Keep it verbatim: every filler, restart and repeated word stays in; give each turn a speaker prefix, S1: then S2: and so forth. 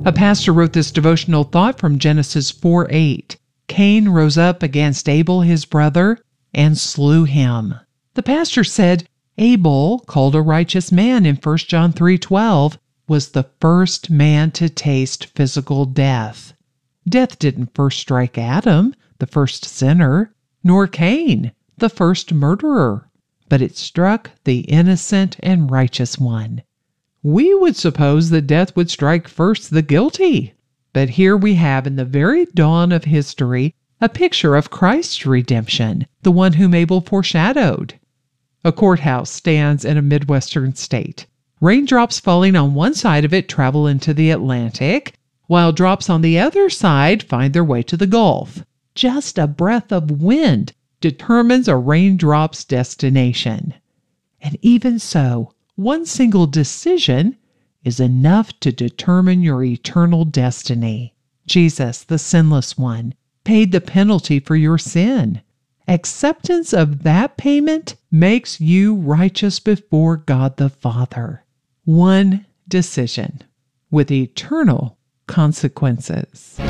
S1: A pastor wrote this devotional thought from Genesis four eight. Cain rose up against Abel his brother and slew him. The pastor said Abel, called a righteous man in First John three twelve, was the first man to taste physical death. Death didn't first strike Adam, the first sinner, nor Cain, the first murderer, but it struck the innocent and righteous one. We would suppose that death would strike first the guilty, but here we have in the very dawn of history a picture of Christ's redemption, the one whom Abel foreshadowed. A courthouse stands in a Midwestern state. Raindrops falling on one side of it travel into the Atlantic, while drops on the other side find their way to the Gulf. Just a breath of wind determines a raindrop's destination. And even so, one single decision is enough to determine your eternal destiny. Jesus, the sinless one, paid the penalty for your sin. Acceptance of that payment makes you righteous before God the Father. One decision with eternal consequences.